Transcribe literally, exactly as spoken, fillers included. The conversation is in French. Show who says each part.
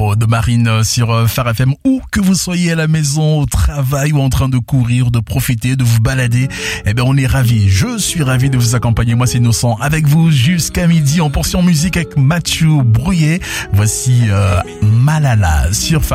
Speaker 1: numéro de Marine sur Phare F M, où que vous soyez à la maison, au travail ou en train de courir, de profiter, de vous balader. Eh ben, on est ravis. Je suis ravi de vous accompagner. Moi, c'est Innocent avec vous jusqu'à midi en portion musique avec Mathieu Brouillet. Voici euh, Malala sur Phare